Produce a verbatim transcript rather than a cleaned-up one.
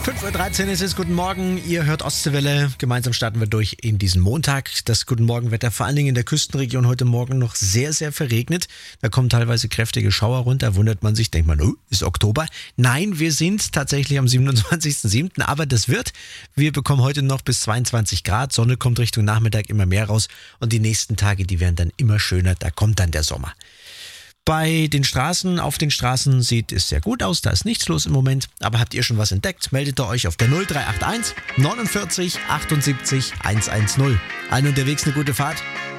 fünf Uhr dreizehn ist es, guten Morgen, ihr hört Ostseewelle. Gemeinsam starten wir durch in diesen Montag. Das Guten Morgen-Wetter, vor allen Dingen in der Küstenregion heute Morgen noch sehr, sehr verregnet. Da kommen teilweise kräftige Schauer runter, wundert man sich, denkt man, oh, ist Oktober. Nein, wir sind tatsächlich am siebenundzwanzigsten siebten aber das wird. Wir bekommen heute noch bis zweiundzwanzig Grad, Sonne kommt Richtung Nachmittag immer mehr raus und die nächsten Tage, die werden dann immer schöner, da kommt dann der Sommer. Bei den Straßen, auf den Straßen sieht es sehr gut aus, da ist nichts los im Moment. Aber habt ihr schon was entdeckt? Meldet ihr euch auf der null drei acht eins neunundvierzig achtundsiebzig hundertzehn. Allen unterwegs eine gute Fahrt.